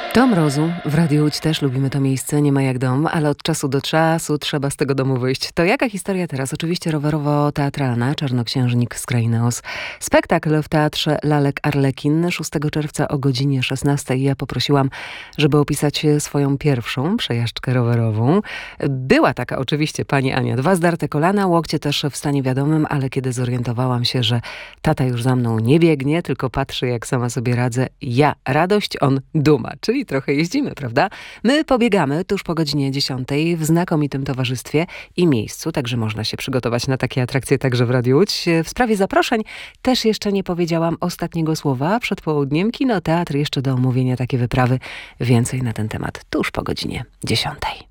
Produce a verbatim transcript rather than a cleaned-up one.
Do mrozu. W Radiu Łódź też lubimy to miejsce, nie ma jak dom, ale od czasu do czasu trzeba z tego domu wyjść. To jaka historia teraz? Oczywiście rowerowo-teatralna, Czarnoksiężnik z Krainy Oz. Spektakl w Teatrze Lalek Arlekin szóstego czerwca o godzinie szesnastej. Ja poprosiłam, żeby opisać swoją pierwszą przejażdżkę rowerową. Była taka oczywiście pani Ania. Dwa zdarte kolana, łokcie też w stanie wiadomym, ale kiedy zorientowałam się, że tata już za mną nie biegnie, tylko patrzy, jak sama sobie radzę, ja radość, on duma. Czyli trochę jeździmy, prawda? My pobiegamy tuż po godzinie dziesiątej w znakomitym towarzystwie i miejscu, także można się przygotować na takie atrakcje także w Radiu Łódź. W sprawie zaproszeń też jeszcze nie powiedziałam ostatniego słowa. Przed południem kinoteatr, jeszcze do omówienia takie wyprawy. Więcej na ten temat tuż po godzinie dziesiątej.